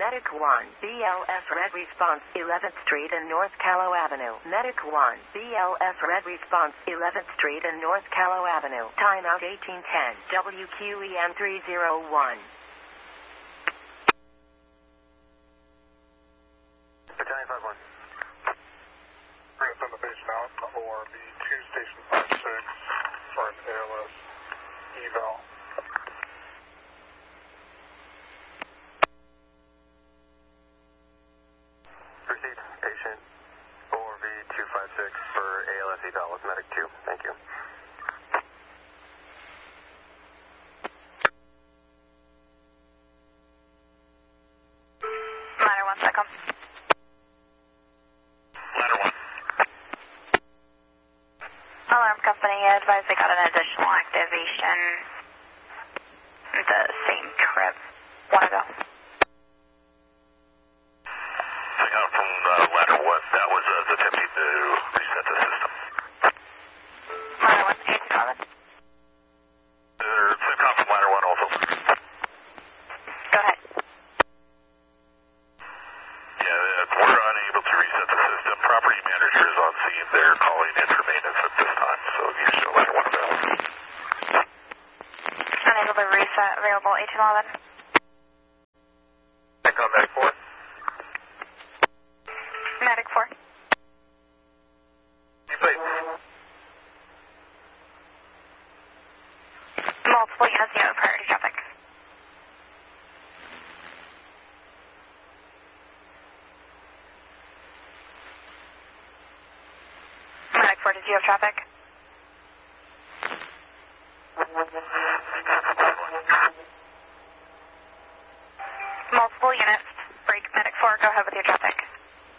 Medic 1, BLS Red Response, 11th Street and North Callow Avenue. Medic 1, BLS Red Response, 11th Street and North Callow Avenue. Timeout 1810, WQEM 301. Battalion 5-1. Bring us on the base now, ORB 2, Station 5-6, for an ALS eval. Received. Patient ORV 256 for ALS eval with Medic 2. Thank you. Ladder 1, second. Ladder 1. Alarm company advised they got an additional activation. The same trip. Want to go? From ladder 1, that was us attempting to reset the system. Ladder 1, 1811. Same call from ladder 1 also. Go ahead. Yeah, we're unable to reset the system. Property manager is on scene. They're calling in for maintenance at this time, so you're still ladder 1 available. Unable to reset, available 1811. Back on Medic 4. Medic 4. Multiple units, you have priority traffic. Medic 4, did you have traffic? Multiple units, break Medic 4, go ahead with your traffic.